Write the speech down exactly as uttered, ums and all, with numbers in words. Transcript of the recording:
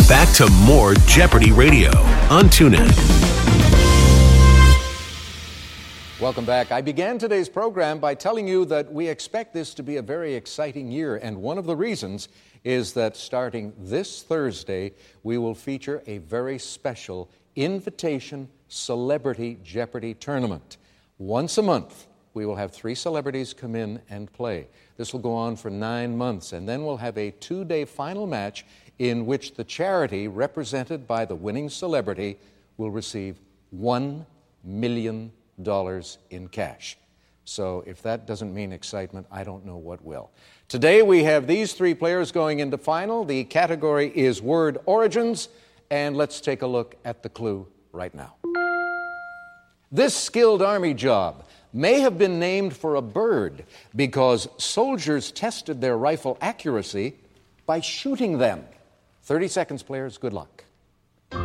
Back to more Jeopardy Radio on TuneIn. Welcome back. I began today's program by telling you that we expect this to be a very exciting year, and one of the reasons is that starting this Thursday, we will feature a very special invitation celebrity Jeopardy tournament. Once a month, we will have three celebrities come in and play. This will go on for nine months, and then we'll have a two-day final match in which the charity represented by the winning celebrity will receive one million dollars in cash. So if that doesn't mean excitement, I don't know what will. Today we have these three players going into final. The category is word origins, and let's take a look at the clue right now. This skilled Army job may have been named for a bird because soldiers tested their rifle accuracy by shooting them. thirty seconds, players. Good luck.